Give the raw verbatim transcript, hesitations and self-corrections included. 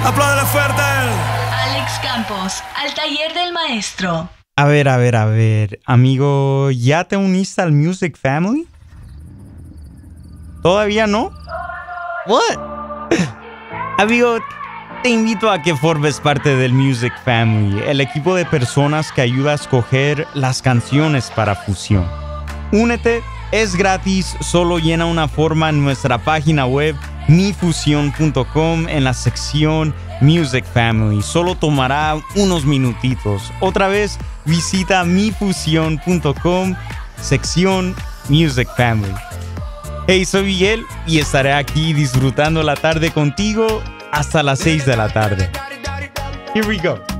Apláudele fuerte. Alex Campos, al taller del maestro. A ver, a ver, a ver. Amigo, ¿ya te uniste al Music Family? ¿Todavía no? What? Amigo, te invito a que formes parte del Music Family, el equipo de personas que ayuda a escoger las canciones para fusión. Únete, es gratis, solo llena una forma en nuestra página web mi fusión punto com en la sección Music Family. Solo tomará unos minutitos. Otra vez, visita mi fusión punto com, sección Music Family. Hey, soy Miguel y estaré aquí disfrutando la tarde contigo hasta las seis de la tarde. Here we go.